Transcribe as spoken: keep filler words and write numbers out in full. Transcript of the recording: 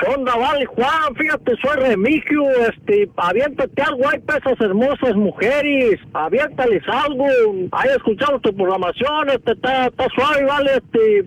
¿Qué onda, vale, Juan? Fíjate, soy Remigio, este, aviéntate algo, hay pesas hermosas mujeres, aviéntales algo, hay escuchado tu programación, este, está, está suave, vale, este,